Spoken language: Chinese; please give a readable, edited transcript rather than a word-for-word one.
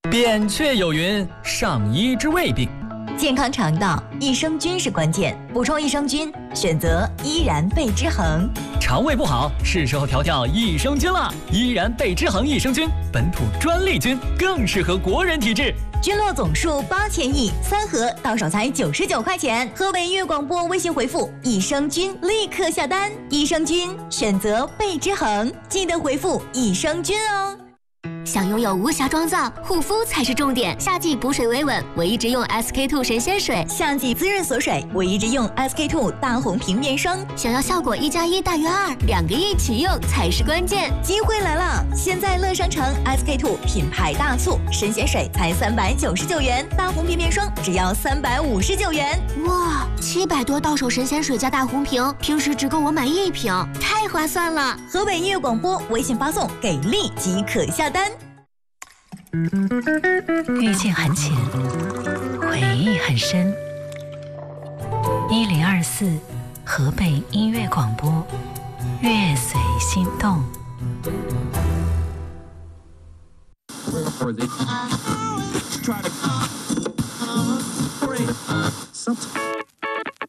扁鹊有云：上医治未病。 健康肠道，益生菌是关键。补充益生菌，选择依然贝之恒。 肠胃不好，是时候调调益生菌了。依然贝之恒益生菌，本土专利菌，更适合国人体质。 菌落总数8000亿，3盒到手才99块钱。河北音乐广播微信回复“益生菌”立刻下单。益生菌选择贝之恒，记得回复“益生菌”哦。 想拥有无瑕妆造，护肤才是重点。夏季补水维稳，我一直用 SK-II 神仙水； 夏季滋润锁水，我一直用 SK-II 大红瓶面霜。 想要效果1+1大于2，2个一起用才是关键。 机会来了！现在乐商城 SK-II 品牌大促，神仙水才399元，大红瓶面霜只要359元。 哇，700多到手神仙水加大红瓶，平时只够我买1瓶，太划算了！ 河北音乐广播微信发送“给力”即可下单。 遇见很浅，回忆很深。1024河北音乐广播，乐随心动。 Try to